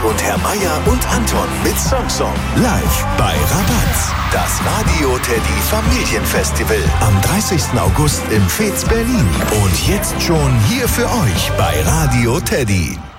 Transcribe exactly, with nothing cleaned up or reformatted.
Ulrich und Herr Meier und Anton mit Song-Song. Live bei Rabatz. Das Radio Teddy Familienfestival am dreißigsten August im Fez Berlin. Und jetzt schon hier für euch bei Radio Teddy.